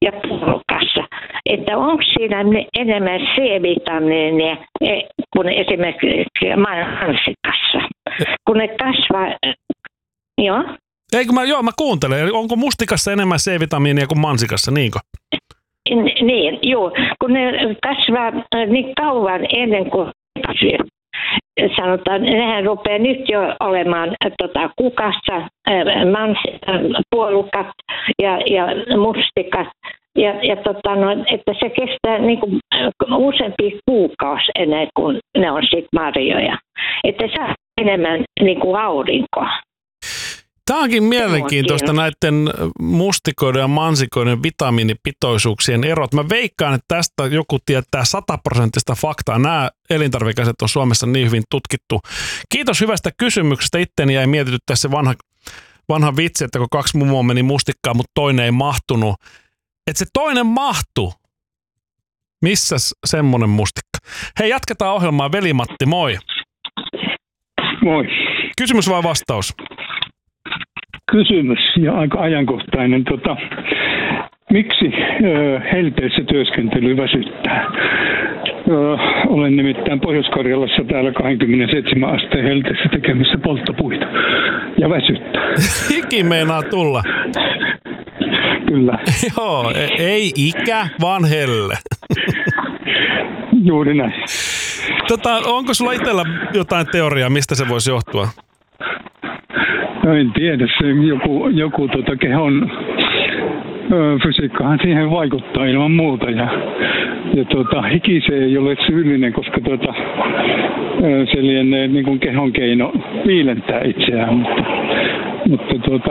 ja puolukassa. Että onko siinä enemmän C-vitamiinia kuin esimerkiksi mansikassa? Kun ne kasvaa, joo. Mä kuuntelen. Onko mustikassa enemmän C-vitamiinia kuin mansikassa, niinkö? Niin, joo. Kun ne kasvaa niin kauan ennen kuin sanotaan, nehän rupeaa nyt jo olemaan kukassa, puolukat ja mustikat. Että se kestää niin kuin useampi kuukausi ennen kuin ne on sitten marjoja. Että saa enemmän niin kuin aurinkoa. Tämä onkin mielenkiintoista näiden mustikoiden ja mansikoiden vitamiinipitoisuuksien erot. Mä veikkaan, että tästä joku tietää 100% faktaa. Nämä elintarvikeasiat on Suomessa niin hyvin tutkittu. Kiitos hyvästä kysymyksestä. Itteni jäi mietityttää se vanha vitsi, että kun 2 mummoa meni mustikkaan, mutta toinen ei mahtunut. Että se toinen mahtuu. Missäs semmoinen mustikka? Hei, jatketaan ohjelmaa. Veli-Matti, moi. Moi. Kysymys vai vastaus? Kysymys ja aika ajankohtainen. Miksi helteessä työskentely väsyttää? Olen nimittäin Pohjois-Karjalassa täällä 27 asteen helteessä tekemässä polttopuita ja väsyttää. Hiki meinaa tulla. Kyllä. Joo, ei ikä, vaan helle. Juuri näin. Onko sulla itsellä jotain teoriaa, mistä se voisi johtua? No en tiedä, se joku kehon fysiikkahan siihen vaikuttaa ilman muuta ja hiki se ei ole syyllinen, koska se lienee niin kuin kehon keino viilentää itseään, mutta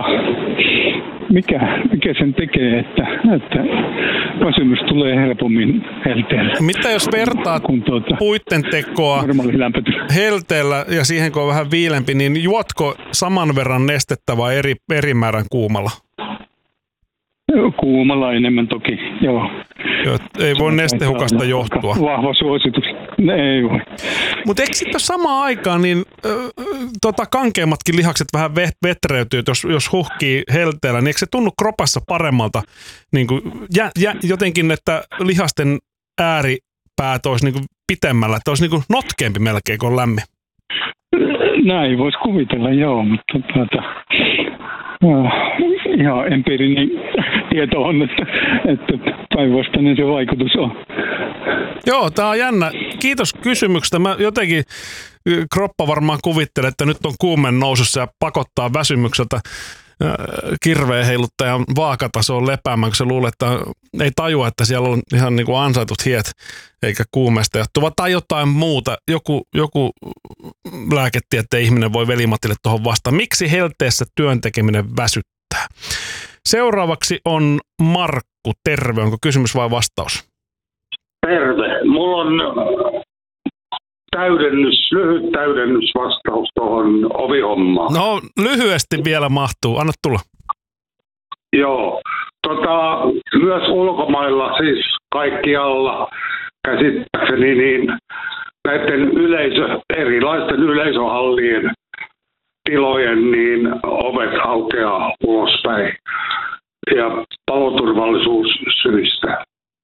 mikä sen tekee, että väsymys tulee helpommin helteellä. Mitä jos vertaat puitten tekoa helteellä ja siihen kun on vähän viilempi, niin juotko saman verran nestettä vai eri määrän kuumalla? Kuumalla enemmän toki, joo. Ei voi nestehukasta johtua. Vahva suositus, ei voi. Mutta eikö sitten samaan aikaan niin kankeimmatkin lihakset vähän vetreytyy, että jos huhkii helteellä, niin eikö se tunnu kropassa paremmalta niin kuin, jotenkin, että lihasten ääripäät olisi niin kuin pitemmällä, että olisi niin kuin notkeampi melkein kuin lämmin? Näin voisi kuvitella, joo, mutta ihan empiirinen tieto on, että päinvastainen se vaikutus on. Joo, tää on jännä. Kiitos kysymyksestä. Mä jotenkin kroppa varmaan kuvittelee, että nyt on kuumen nousussa ja pakottaa väsymykseltä kirveen heiluttajan vaakatasoon lepäämään, kun se luulee, että ei tajua, että siellä on ihan niin kuin ansaitut hiet eikä kuumeesta johtuva tai jotain muuta. Joku lääketieteen ihminen voi Veli-Matille tuohon vastaan. Miksi helteessä työn tekeminen väsyttää? Seuraavaksi on Markku. Terve. Onko kysymys vai vastaus? Terve. Mulla on lyhyt täydennysvastaus tuohon ovihommaan. No, lyhyesti vielä mahtuu. Anna tulla. Joo. Myös ulkomailla, siis kaikkialla käsittääkseni, niin näiden erilaisten yleisöhallien tilojen niin ovet aukeaa ulospäin ja paloturvallisuussyistä.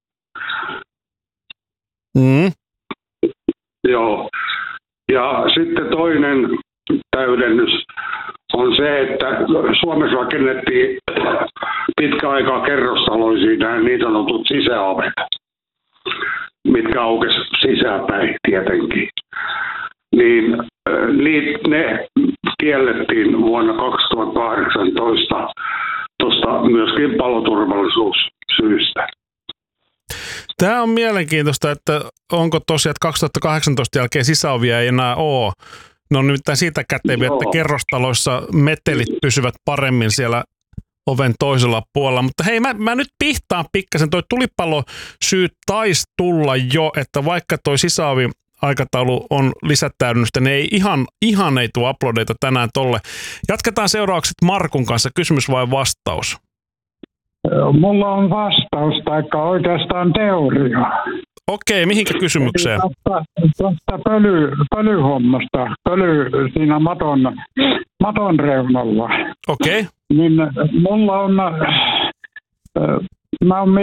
Joo. Ja sitten toinen täydennys on se, että Suomessa rakennettiin pitkä aikaa kerrostaloisiin nämä niin sanotut sisäovet, mitkä aukesi sisäpäin tietenkin. Niin ne kiellettiin vuonna 2018 tuosta myöskin paloturvallisuussyistä. Tämä on mielenkiintoista, että onko tosiaan, että 2018 jälkeen sisäovia ei enää ole. No nimittäin siitä käteviä, että kerrostaloissa metelit pysyvät paremmin siellä oven toisella puolella. Mutta hei, mä nyt pihtaan pikkasen. Toi tulipalosyy taisi tulla jo, että vaikka toi sisäovi aikataulu on lisätäydennystä, niin ei ihan ei tule uploadeita tänään tolle. Jatketaan seuraavaksi Markun kanssa. Kysymys vai vastaus? Mulla on vastaus, taikka oikeastaan teoria. Okei, mihinkä kysymykseen? Tuosta pölyhommasta, siinä maton reunalla. Okei. Niin mulla on, mä oon